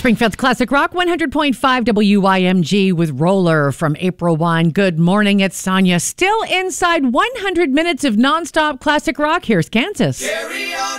Springfield's Classic Rock 100.5 WYMG with Roller from April 1. Good morning, it's Sonia. Still inside 100 minutes of nonstop classic rock. Here's Kansas.